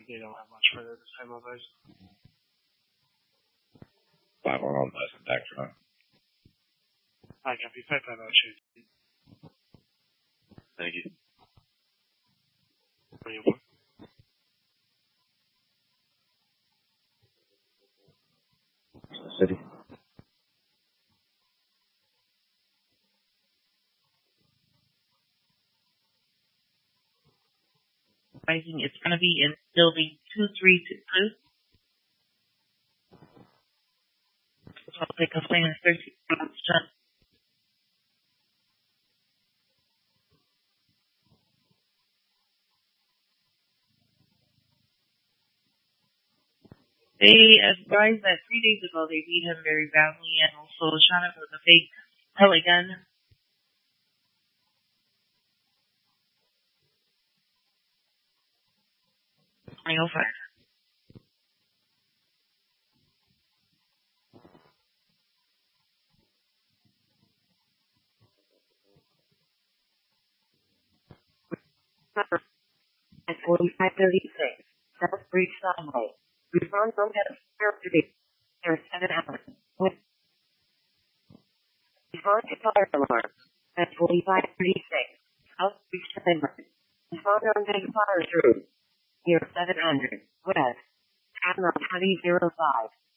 They don't have much further this time, others. 5 on less than Dactron. I copy 5 out shoot. Thank you. 21. City. Rising, it's going to be in building 232. So I'll take a plane in 13 minutes. They advised that 3 days ago they beat him very badly and also shot him with a fake pellet gun. Final 5. At 4536, South Breach Subway. Respond from City. There's 7 hours. Respond to fire alarm. At 4536, South Breach Subway. Respond on big fire through. Near 700, West. Admiral 2005.